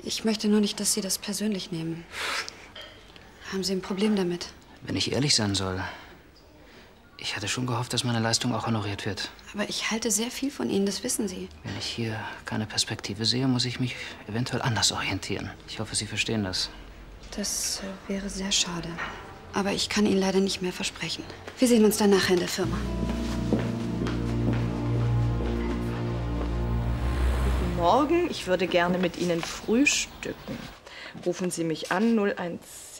Ich möchte nur nicht, dass Sie das persönlich nehmen. Haben Sie ein Problem damit? Wenn ich ehrlich sein soll, ich hatte schon gehofft, dass meine Leistung auch honoriert wird. Aber ich halte sehr viel von Ihnen, das wissen Sie. Wenn ich hier keine Perspektive sehe, muss ich mich eventuell anders orientieren. Ich hoffe, Sie verstehen das. Das wäre sehr schade. Aber ich kann Ihnen leider nicht mehr versprechen. Wir sehen uns dann nachher in der Firma. Guten Morgen, ich würde gerne mit Ihnen frühstücken. Rufen Sie mich an, 01